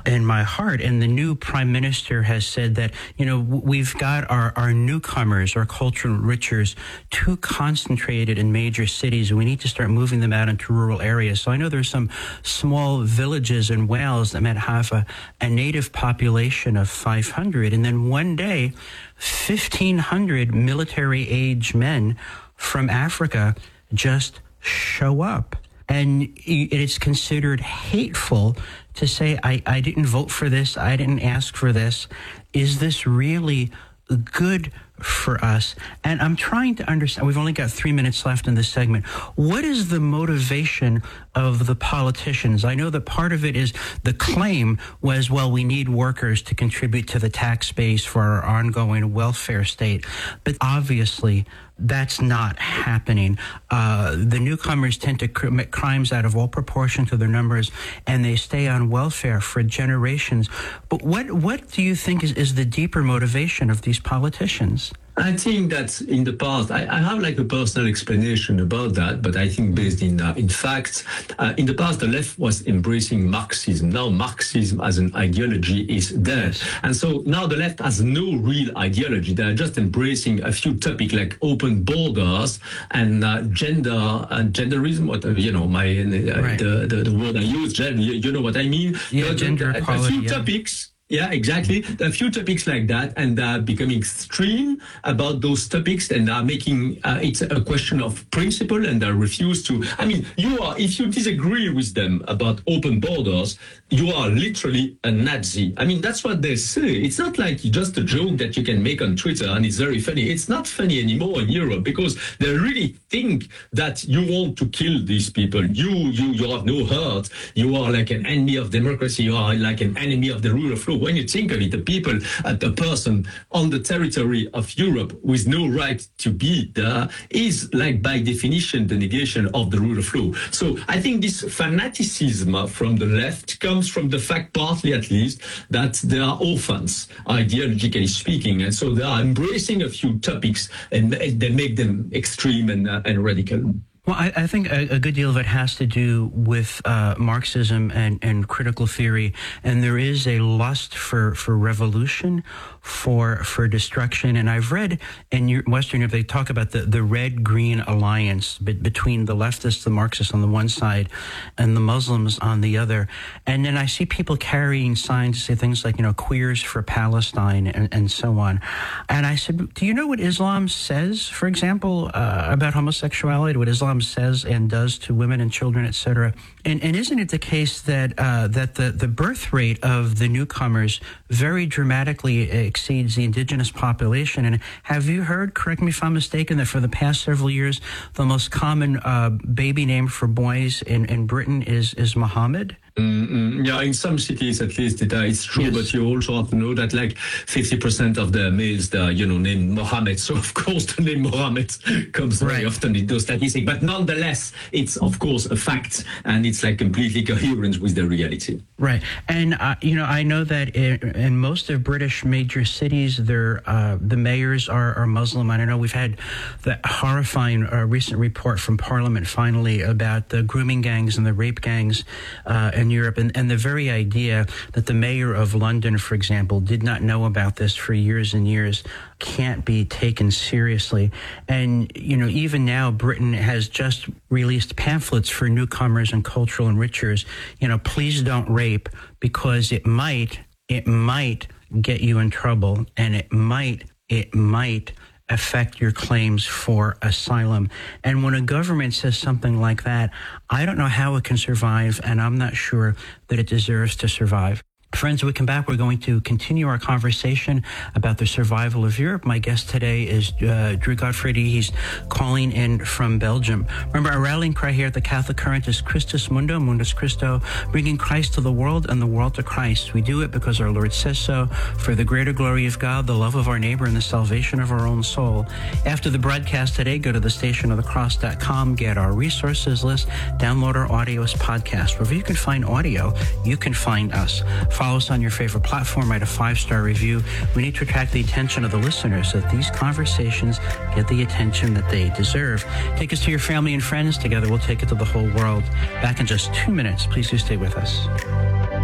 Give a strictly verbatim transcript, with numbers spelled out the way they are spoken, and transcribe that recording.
in my heart. And the new prime minister has said that, you know, we've got our, our newcomers, our cultural enrichers, too concentrated in major cities, and we need to start moving them out into rural areas. So I know there's some small villages in Wales that might have a, a native population of five hundred. And then one day, fifteen hundred military-age men from Africa just show up. And it is considered hateful to say, I, I didn't vote for this, I didn't ask for this. Is this really good for us? And I'm trying to understand, we've only got three minutes left in this segment. What is the motivation of the politicians? I know that part of it is the claim was, well, we need workers to contribute to the tax base for our ongoing welfare state. But obviously, that's not happening. Uh, the newcomers tend to commit crimes out of all proportion to their numbers, and they stay on welfare for generations. But what what do you think is, is the deeper motivation of these politicians? I think that in the past, I, I have like a personal explanation about that, but I think based in uh, in fact, uh, in the past, the left was embracing Marxism. Now Marxism as an ideology is there. And so now the left has no real ideology. They're just embracing a few topics like open borders and uh, gender and genderism, what, you know, my uh, right. the, the, the word I use, gender, you, you know what I mean? Yeah, the, gender the, equality. A few yeah. topics. Yeah, exactly. A few topics like that, and they're becoming extreme about those topics, and are making uh, it's a question of principle, and they refuse to. I mean, you are if you disagree with them about open borders, you are literally a Nazi. I mean, that's what they say. It's not like just a joke that you can make on Twitter, and it's very funny. It's not funny anymore in Europe because they really think that you want to kill these people. You, you, you have no heart. You are like an enemy of democracy. You are like an enemy of the rule of law. When you think of it, the people, uh, the person on the territory of Europe with no right to be there is, like, by definition, the negation of the rule of law. So I think this fanaticism from the left comes from the fact, partly at least, that they are orphans, ideologically speaking. And so they are embracing a few topics and they make them extreme and, uh, and radical. Well, I, I think a, a good deal of it has to do with uh, Marxism and, and critical theory, and there is a lust for, for revolution, for for destruction. And I've read in Western Europe, they talk about the, the red-green alliance be, between the leftists, the Marxists on the one side, and the Muslims on the other. And then I see people carrying signs to say things like, you know, queers for Palestine and, and so on. And I said, do you know what Islam says, for example, uh, about homosexuality, what Islam says and does to women and children, et cetera. And, and isn't it the case that uh, that the, the birth rate of the newcomers very dramatically exceeds the indigenous population? And have you heard, correct me if I'm mistaken, that for the past several years, the most common uh, baby name for boys in, in Britain is, is Muhammad? Mm-hmm. Yeah, in some cities at least it, uh, it's true, yes. But you also have to know that like fifty percent of the males, they're, you know, named Mohammed. So of course the name Mohammed comes very right. often in those statistics. But nonetheless, it's of course a fact, and it's like completely coherent with the reality. Right. And, uh, you know, I know that in, in most of British major cities, they're, uh, the mayors are, are Muslim. And I know we've had the horrifying uh, recent report from Parliament finally about the grooming gangs and the rape gangs uh, in Europe. And, and the very idea that the mayor of London, for example, did not know about this for years and years can't be taken seriously. And, you know, even now, Britain has just released pamphlets for newcomers and cultural enrichers. You know, please don't rape, because it might, it might get you in trouble, and it might, it might affect your claims for asylum. And when a government says something like that, I don't know how it can survive, and I'm not sure that it deserves to survive. Friends, when we come back, we're going to continue our conversation about the survival of Europe. My guest today is uh, Drew Godfrey. He's calling in from Belgium. Remember, our rallying cry here at the Catholic Current is Christus Mundo, Mundus Christo, bringing Christ to the world and the world to Christ. We do it because our Lord says so, for the greater glory of God, the love of our neighbor, and the salvation of our own soul. After the broadcast today, go to the station of the cross dot com, get our resources list, download our audio as podcast. Wherever you can find audio, you can find us. Follow us on your favorite platform, write a five-star review. We need to attract the attention of the listeners so that these conversations get the attention that they deserve. Take us to your family and friends. Together we'll take it to the whole world. Back in just two minutes. Please do stay with us.